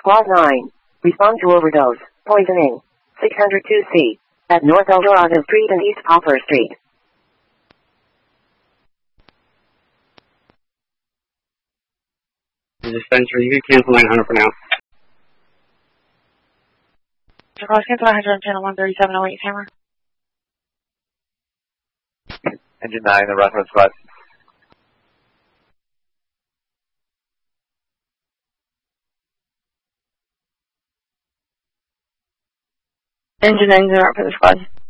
Squad 9. Respond to overdose, poisoning. 602C. At North El Dorado Street and East Poplar Street. Dispensary, you can cancel 900 for now. Cross cancel 100 channel 13708 hammer. Engine 9, the reference squad. Engine 9 for the squad.